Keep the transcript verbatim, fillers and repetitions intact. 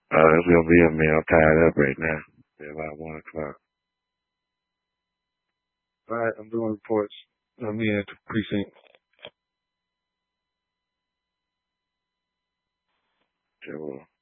Uh, it's gonna be a me. I'm tied up right now. It's about one o'clock. All right, I'm doing reports. I'm in at the precinct. Sure.